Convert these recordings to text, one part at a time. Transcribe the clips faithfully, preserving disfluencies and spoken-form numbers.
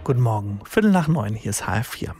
Guten Morgen, Viertel nach neun, hier ist H R vier.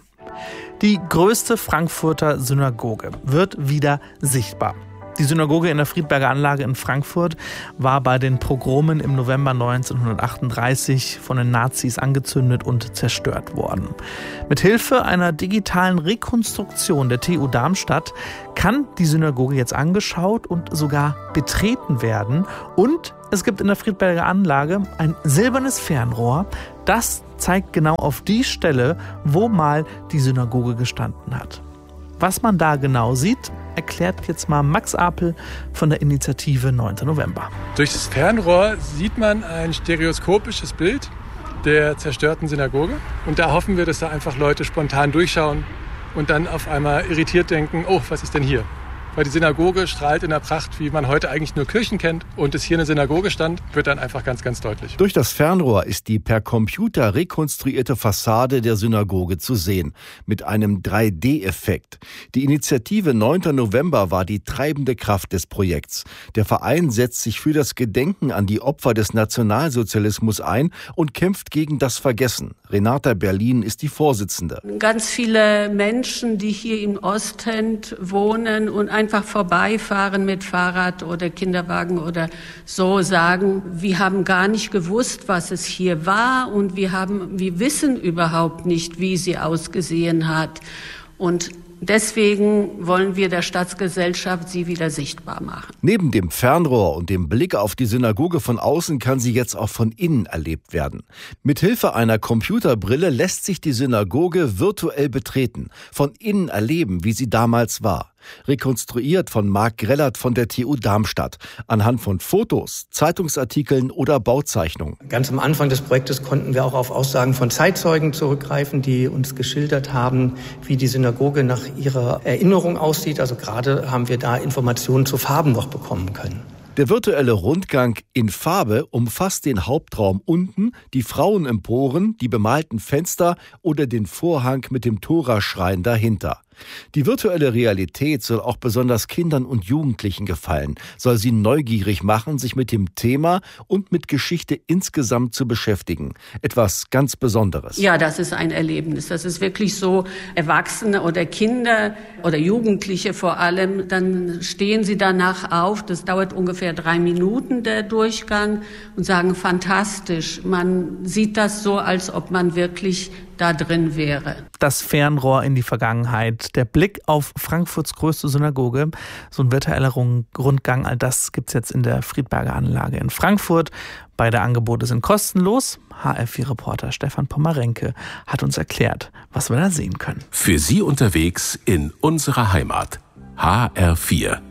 Die größte Frankfurter Synagoge wird wieder sichtbar. Die Synagoge in der Friedberger Anlage in Frankfurt war bei den Pogromen im November neunzehnhundertachtunddreißig von den Nazis angezündet und zerstört worden. Mit Hilfe einer digitalen Rekonstruktion der T U Darmstadt kann die Synagoge jetzt angeschaut und sogar betreten werden. Und es gibt in der Friedberger Anlage ein silbernes Fernrohr, das zeigt genau auf die Stelle, wo mal die Synagoge gestanden hat. Was man da genau sieht, erklärt jetzt mal Max Apel von der Initiative neunter November. Durch das Fernrohr sieht man ein stereoskopisches Bild der zerstörten Synagoge. Und da hoffen wir, dass da einfach Leute spontan durchschauen und dann auf einmal irritiert denken, oh, was ist denn hier? Weil die Synagoge strahlt in der Pracht, wie man heute eigentlich nur Kirchen kennt. Und es hier eine Synagoge stand, wird dann einfach ganz, ganz deutlich. Durch das Fernrohr ist die per Computer rekonstruierte Fassade der Synagoge zu sehen. Mit einem drei D Effekt. Die Initiative neunter November war die treibende Kraft des Projekts. Der Verein setzt sich für das Gedenken an die Opfer des Nationalsozialismus ein und kämpft gegen das Vergessen. Renata Berlin ist die Vorsitzende. Ganz viele Menschen, die hier im Ostend wohnen und einfach vorbeifahren mit Fahrrad oder Kinderwagen oder so, sagen, wir haben gar nicht gewusst, was es hier war und wir haben, wir wissen überhaupt nicht, wie sie ausgesehen hat. Und deswegen wollen wir der Stadtgesellschaft sie wieder sichtbar machen. Neben dem Fernrohr und dem Blick auf die Synagoge von außen kann sie jetzt auch von innen erlebt werden. Mithilfe einer Computerbrille lässt sich die Synagoge virtuell betreten, von innen erleben, wie sie damals war. Rekonstruiert von Marc Grellert von der T U Darmstadt, anhand von Fotos, Zeitungsartikeln oder Bauzeichnungen. Ganz am Anfang des Projektes konnten wir auch auf Aussagen von Zeitzeugen zurückgreifen, die uns geschildert haben, wie die Synagoge nach ihrer Erinnerung aussieht. Also gerade haben wir da Informationen zu Farben noch bekommen können. Der virtuelle Rundgang in Farbe umfasst den Hauptraum unten, die Frauenemporen, die bemalten Fenster oder den Vorhang mit dem Toraschrein dahinter. Die virtuelle Realität soll auch besonders Kindern und Jugendlichen gefallen, soll sie neugierig machen, sich mit dem Thema und mit Geschichte insgesamt zu beschäftigen. Etwas ganz Besonderes. Ja, das ist ein Erlebnis. Das ist wirklich so, Erwachsene oder Kinder oder Jugendliche vor allem, dann stehen sie danach auf, das dauert ungefähr drei Minuten, der Durchgang, und sagen, fantastisch. Man sieht das so, als ob man wirklich da drin wäre. Das Fernrohr in die Vergangenheit, der Blick auf Frankfurts größte Synagoge, so ein virtueller Rundgang, all das gibt's jetzt in der Friedberger Anlage in Frankfurt. Beide Angebote sind kostenlos. H R vier Reporter Stefan Pomerenke hat uns erklärt, was wir da sehen können. Für Sie unterwegs in unserer Heimat. H R vier.